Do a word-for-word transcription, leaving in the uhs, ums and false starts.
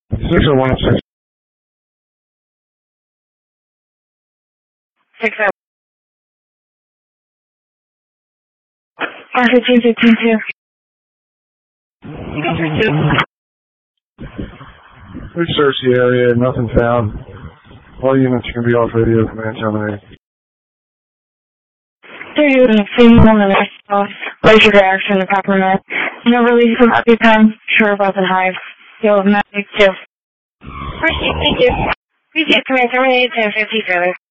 six oh one six. Six oh. R fifteen fifteen two. We searched the area, nothing found. All units can be off radio, command terminated. There you go, seeing on the next boss. Laser reaction to Peppermint. No release from happy time, sure about the hive. Yo, magic two. First, thank you. Please get command terminated ten fifty-seven.